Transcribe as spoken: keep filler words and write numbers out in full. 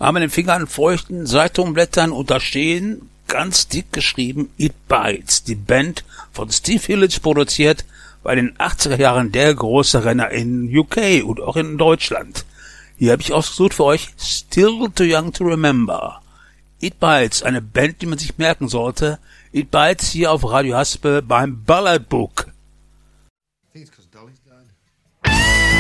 haben den Finger an feuchten Zeitungsblättern und da stehen, ganz dick geschrieben, It Bites, die Band von Steve Hillage produziert, bei den achtziger Jahren der große Renner in U K und auch in Deutschland. Hier habe ich ausgesucht für euch Still Too Young to Remember. It Bites, eine Band, die man sich merken sollte. It Bites hier auf Radio Haspel beim Ballad Book.